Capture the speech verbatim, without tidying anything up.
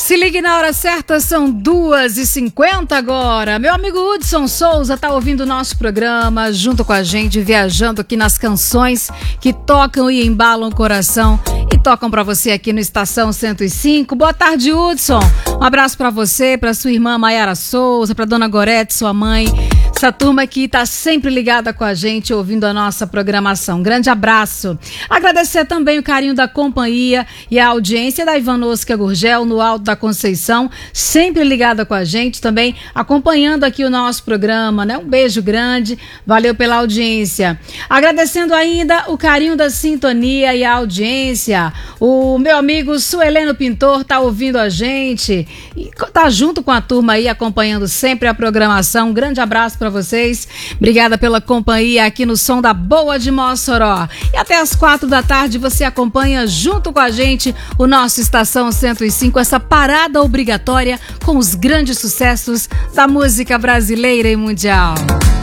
Se ligue na hora certa, são duas e cinquenta agora. Meu amigo Hudson Souza tá ouvindo o nosso programa junto com a gente, viajando aqui nas canções que tocam e embalam o coração e tocam pra você aqui no Estação cento e cinco. Boa tarde, Hudson. Um abraço pra você, pra sua irmã Maiara Souza, pra dona Gorete, sua mãe. Essa turma aqui tá sempre ligada com a gente, ouvindo a nossa programação. Grande abraço. Agradecer também o carinho da companhia e a audiência da Ivanovska Gurgel, no Alto da Conceição, sempre ligada com a gente, também acompanhando aqui o nosso programa, né? Um beijo grande, valeu pela audiência. Agradecendo ainda o carinho da sintonia e a audiência. O meu amigo Sueleno Pintor tá ouvindo a gente e tá junto com a turma aí, acompanhando sempre a programação. Um grande abraço para vocês. Obrigada pela companhia aqui no Som da Boa de Mossoró. E até às quatro da tarde você acompanha junto com a gente o nosso Estação cento e cinco, essa parada obrigatória com os grandes sucessos da música brasileira e mundial.